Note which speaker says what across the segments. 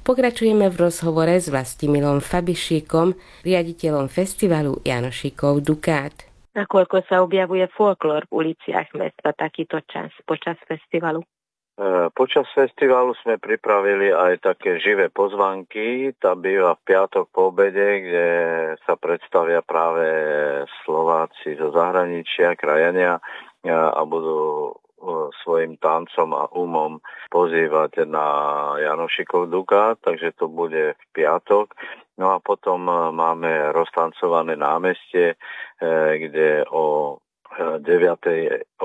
Speaker 1: Pokračujeme v rozhovore s Vlastimilom Fabišíkom, riaditeľom festivalu Janošíkov Dukát.
Speaker 2: Nakoľko sa objavuje folklór v uliciach mesta takýto čas počas festivalu?
Speaker 3: Počas festivalu sme pripravili aj také živé pozvánky. Tá býva v piatok po obede, kde sa predstavia práve Slováci zo zahraničia, krajania a budú svojim tancom a umom pozývať na Janošíkov Dukát, takže to bude v piatok. No a potom máme roztancované námestie, kde o 9:30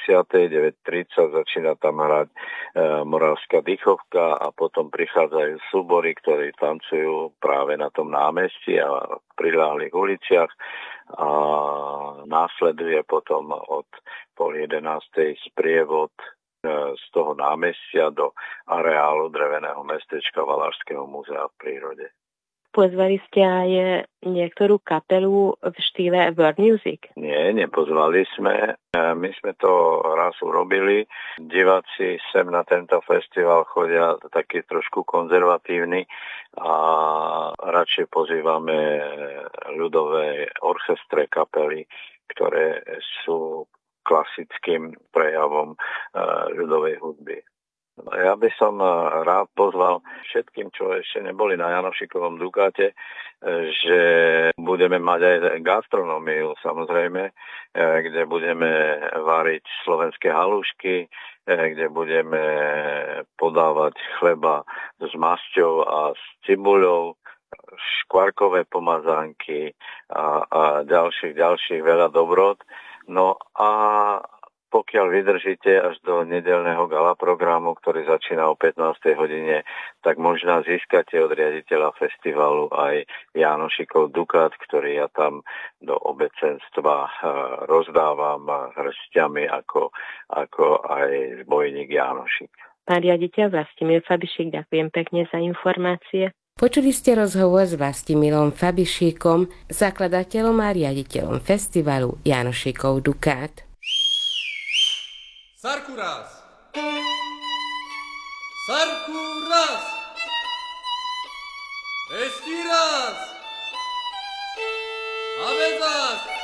Speaker 3: začína tam hrať Moravská dýchovka a potom prichádzajú súbory, ktorí tancujú práve na tom námestí a v priľahlých uliciach a následuje potom od 10:30 sprievod z toho námestia do areálu dreveného mestečka Valašského múzea v prírode.
Speaker 2: Pozvali ste aj niektorú kapelu v štýle world music?
Speaker 3: Nie, nepozvali sme. My sme to raz urobili. Diváci sem na tento festival chodia taký trošku konzervatívny a radšej pozývame ľudové orchestre, kapely, ktoré sú klasickým prejavom ľudovej hudby. Ja by som rád pozval všetkým, čo ešte neboli na Janošíkovom Dukáte, že budeme mať aj gastronómiu, samozrejme, kde budeme variť slovenské halušky, kde budeme podávať chleba s masťou a s cibuľou, škvarkové pomazánky a ďalších veľa dobrot. No a pokiaľ vydržíte až do nedeľného gala programu, ktorý začína o 15. hodine, tak možno získate od riaditeľa festivalu aj Janošíkov Dukát, ktorý ja tam do obecenstva rozdávam hrstiami ako aj zbojník Janošík.
Speaker 2: Pán riaditeľ Vlastimil Fabišík, ďakujem pekne za informácie.
Speaker 1: Počuli ste rozhovor s Vlastimilom Fabišíkom, zakladateľom a riaditeľom festivalu Janošíkov Dukát.
Speaker 4: Sarku raz! Sarku raz! Ešte raz! A vezás!